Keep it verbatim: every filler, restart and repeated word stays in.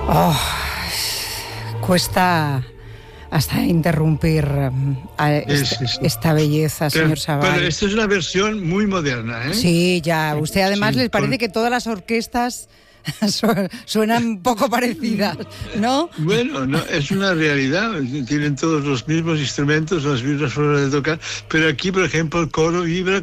Oh, cuesta hasta interrumpir a esta, sí, sí, sí. esta belleza, pero, señor Savall. Pero esta es una versión muy moderna, ¿eh? Sí, ya. Usted además sí, les parece con... que todas las orquestas suenan un poco parecidas, ¿no? Bueno, no, es una realidad. Tienen todos los mismos instrumentos, las mismas formas de tocar, pero aquí, por ejemplo, el coro vibra